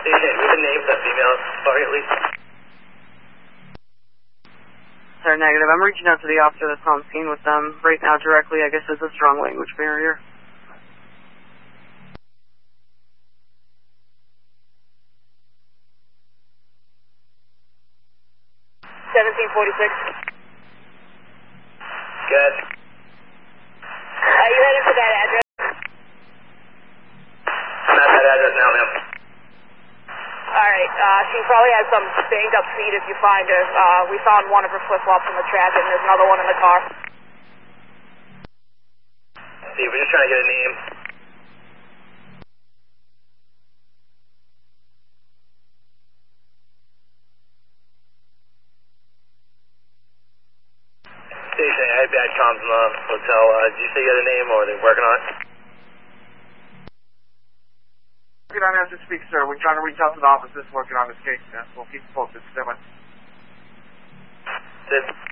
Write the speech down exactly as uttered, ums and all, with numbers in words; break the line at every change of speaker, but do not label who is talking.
Station, with the names of female, sorry, at least.
Sir, negative. I'm reaching out to the officer that's on scene with them right now directly. I guess there's a strong language barrier.
seventeen forty-six.
Good.
Are you headed to that address?
I'm at that address now, ma'am.
Alright, uh, she probably has some banged up feet if you find her. Uh, we found one of her flip-flops in the trash and there's another one in the car.
See, we're just trying to get a name. Station, I had bad comms in the hotel. Uh, did you say you had a name or are they working on it?
Working on it as we speak, sir. We're trying to reach out to the officers working on this case. Yeah? We'll keep you posted. Stand by.
Sid.